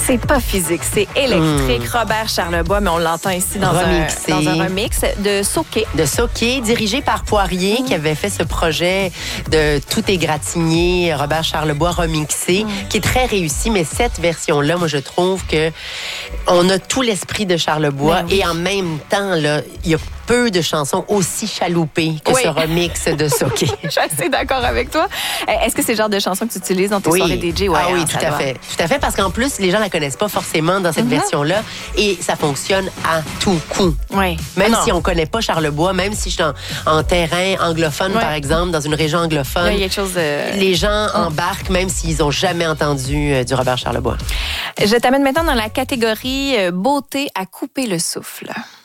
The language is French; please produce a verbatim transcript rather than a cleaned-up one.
C'est pas physique, c'est électrique. Mmh. Robert Charlebois, mais on l'entend ici dans un, dans un remix de Soquet. De Soquet, dirigé par Poirier, mmh. qui avait fait ce projet de Tout est gratigné, Robert Charlebois remixé, mmh. qui est très réussi. Mais cette version-là, moi, je trouve que on a tout l'esprit de Charlebois oui. et en même temps, là, il y a peu de chansons aussi chaloupées que oui. ce remix de Soquet. Je suis assez d'accord avec toi. Est-ce que c'est le genre de chanson que tu utilises dans tes oui. soirées D J? Ouais, ah oui, tout à fait. Tout à fait, parce qu'en plus, les gens la connaissent pas forcément dans cette mm-hmm. version-là et ça fonctionne à tout coup. Oui. Même ah si on connaît pas Charlebois, même si je suis en, en terrain anglophone, oui. par exemple, dans une région anglophone, il y a quelque chose de... les gens mm. embarquent même s'ils ont jamais entendu euh, du Robert Charlebois. Je t'amène maintenant dans la catégorie euh, beauté à couper le souffle.